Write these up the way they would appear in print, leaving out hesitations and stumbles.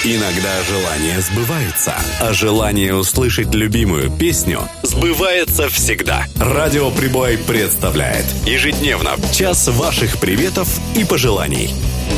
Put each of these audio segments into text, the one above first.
Иногда желания сбываются, а желание услышать любимую песню сбывается всегда. Радио Прибой представляет ежедневно час ваших приветов и пожеланий.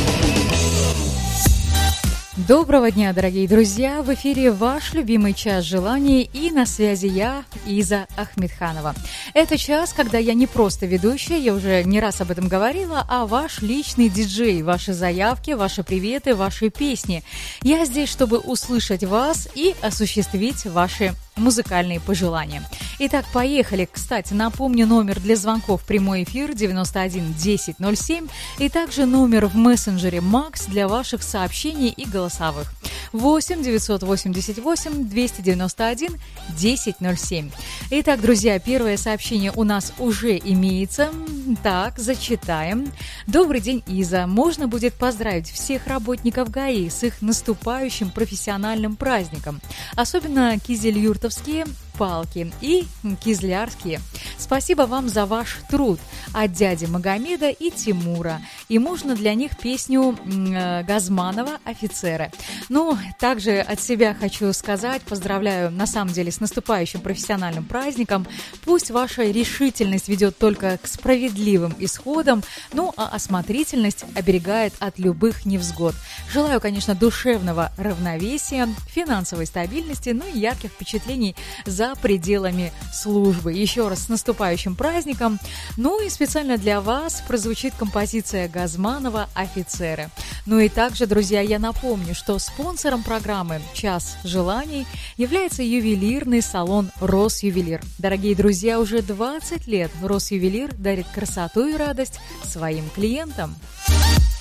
Доброго дня, дорогие друзья! В эфире ваш любимый час желаний, и на связи я, Иза Ахмедханова. Это час, когда я не просто ведущая, я уже не раз об этом говорила, а ваш личный диджей, ваши заявки, ваши приветы, ваши песни. Я здесь, чтобы услышать вас и осуществить ваши музыкальные пожелания. Итак, поехали. Кстати, напомню, номер для звонков в прямой эфир 91 10 07 и также номер в мессенджере Макс для ваших сообщений и голосовых 8 988 291 10 07. Итак, друзья, первое сообщение у нас уже имеется. Так, зачитаем. Добрый день, Иза. Можно будет поздравить всех работников ГАИ с их наступающим профессиональным праздником. Особенно кизельюртовские палки и кизлярские. Спасибо вам за ваш труд от дяди Магомеда и Тимура. И можно для них песню Газманова «Офицеры». Ну, также от себя хочу сказать, поздравляю на самом деле с наступающим профессиональным праздником. Пусть ваша решительность ведет только к справедливым исходам, ну а осмотрительность оберегает от любых невзгод. Желаю, конечно, душевного равновесия, финансовой стабильности, ну и ярких впечатлений за пределами службы. Еще раз с наступающим праздником. Ну и специально для вас прозвучит композиция Газманова «Офицеры». Ну и также, друзья, я напомню, что спонсором программы «Час желаний» является ювелирный салон «Росювелир». Дорогие друзья, уже 20 лет «Росювелир» дарит красоту и радость своим клиентам.